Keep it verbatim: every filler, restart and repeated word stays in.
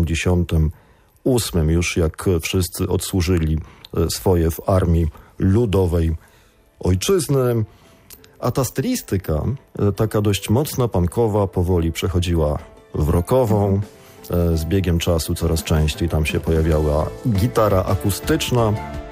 osiemdziesiątym ósmym, już jak wszyscy odsłużyli swoje w Armii Ludowej Ojczyzny. A ta stylistyka, taka dość mocno punkowa, powoli przechodziła w rockową. Z biegiem czasu coraz częściej tam się pojawiała gitara akustyczna.